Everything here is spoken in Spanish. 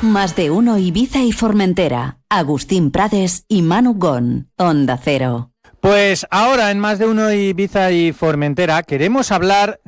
Más de uno Ibiza y Formentera. Agustín Prades y Manu Gon. Onda Cero. Pues ahora en Más de uno Ibiza y Formentera queremos hablar